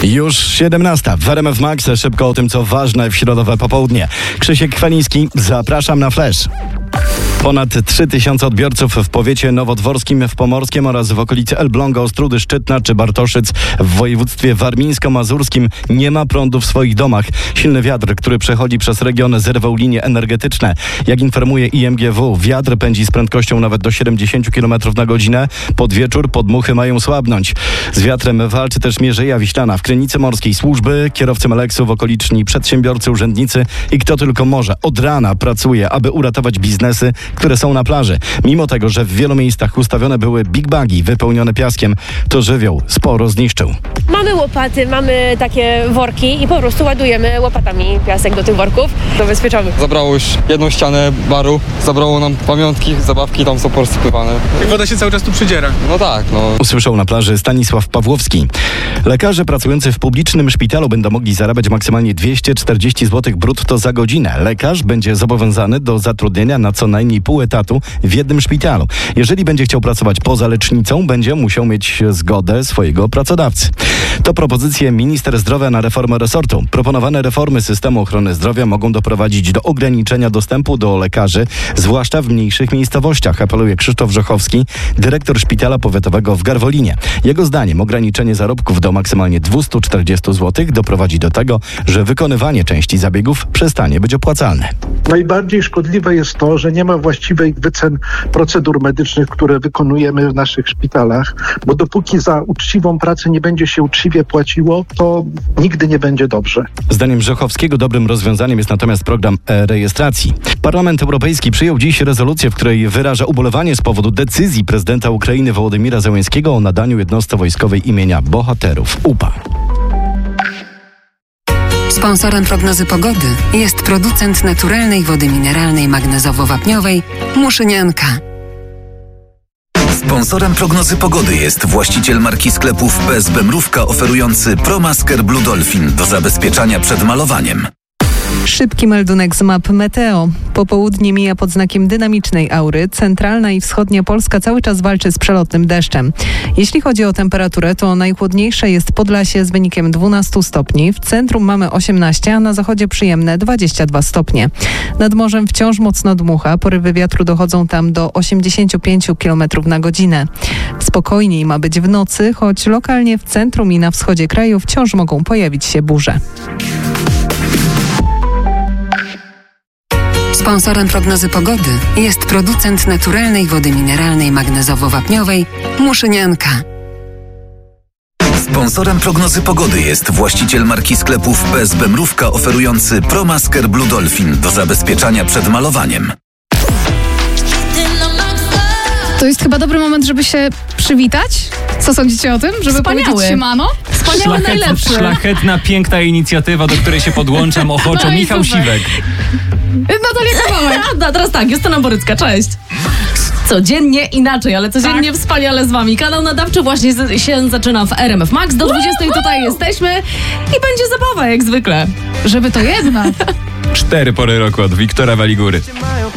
Już 17 w RMF Max. Szybko o tym, co ważne w środowe popołudnie. Krzysiek Kwaliński, zapraszam na Flash. Ponad 3000 odbiorców w powiecie nowodworskim, w Pomorskiem oraz w okolicy Elbląga, Ostródy, Szczytna czy Bartoszyc w województwie warmińsko-mazurskim nie ma prądu w swoich domach. Silny wiatr, który przechodzi przez region, zerwał linie energetyczne. Jak informuje IMGW, wiatr pędzi z prędkością nawet do 70 km na godzinę. Pod wieczór podmuchy mają słabnąć. Z wiatrem walczy też Mierzeja Wiślana. W Krynicy Morskiej służby, kierowcy Meleksu, okoliczni przedsiębiorcy, urzędnicy i kto tylko może od rana pracuje, aby uratować biznesy, które są na plaży. Mimo tego, że w wielu miejscach ustawione były big bagi wypełnione piaskiem, to żywioł sporo zniszczył. Mamy łopaty, mamy takie worki i po prostu ładujemy łopatami piasek do tych worków. Zabezpieczamy. Zabrało już jedną ścianę baru, zabrało nam pamiątki, zabawki tam są porozsypywane. I woda się cały czas tu przydziera. No tak, no. Usłyszał na plaży Stanisław Pawłowski. Lekarze pracujący w publicznym szpitalu będą mogli zarabiać maksymalnie 240 zł brutto za godzinę. Lekarz będzie zobowiązany do zatrudnienia na co najmniej pół etatu w jednym szpitalu. Jeżeli będzie chciał pracować poza lecznicą, będzie musiał mieć zgodę swojego pracodawcy. To propozycje minister zdrowia na reformę resortu. Proponowane reformy systemu ochrony zdrowia mogą doprowadzić do ograniczenia dostępu do lekarzy, zwłaszcza w mniejszych miejscowościach, apeluje Krzysztof Rzechowski, dyrektor szpitala powiatowego w Garwolinie. Jego zdaniem ograniczenie zarobków do maksymalnie 240 zł doprowadzi do tego, że wykonywanie części zabiegów przestanie być opłacalne. Najbardziej szkodliwe jest to, że nie ma właściwych wycen procedur medycznych, które wykonujemy w naszych szpitalach, bo dopóki za uczciwą pracę nie będzie się uczciwie płaciło, to nigdy nie będzie dobrze. Zdaniem Rzechowskiego dobrym rozwiązaniem jest natomiast program e-rejestracji. Parlament Europejski przyjął dziś rezolucję, w której wyraża ubolewanie z powodu decyzji prezydenta Ukrainy Wołodymira Zełenskiego o nadaniu jednostce wojskowej imienia bohaterów UPA. Sponsorem prognozy pogody jest producent naturalnej wody mineralnej magnezowo-wapniowej Muszynianka. Sponsorem prognozy pogody jest właściciel marki sklepów PSB Mrówka oferujący ProMasker Blue Dolphin do zabezpieczania przed malowaniem. Szybki meldunek z map Meteo. Popołudnie mija pod znakiem dynamicznej aury. Centralna i wschodnia Polska cały czas walczy z przelotnym deszczem. Jeśli chodzi o temperaturę, to najchłodniejsze jest Podlasie z wynikiem 12 stopni. W centrum mamy 18, a na zachodzie przyjemne 22 stopnie. Nad morzem wciąż mocno dmucha. Porywy wiatru dochodzą tam do 85 km na godzinę. Spokojniej ma być w nocy, choć lokalnie w centrum i na wschodzie kraju wciąż mogą pojawić się burze. Sponsorem prognozy pogody jest producent naturalnej wody mineralnej magnezowo-wapniowej Muszynianka. Sponsorem prognozy pogody jest właściciel marki sklepów PSB Mrówka oferujący ProMasker Blue Dolphin do zabezpieczania przed malowaniem. To jest chyba dobry moment, żeby się przywitać. Co sądzicie o tym? Żeby powiedzieć siemano? Wspaniały, najlepszy. Szlachetna, piękna inicjatywa, do której się podłączam ochoczo. No Michał super. Siwek. Natalia Kawałek. A teraz tak, Justyna Borycka, cześć. Codziennie inaczej, ale codziennie wspaniale z wami. Kanał nadawczy właśnie się zaczyna w RMF Max. Do 20 tutaj jesteśmy i będzie zabawa jak zwykle. Żeby to jednak. 4 pory roku od Wiktora Waligury.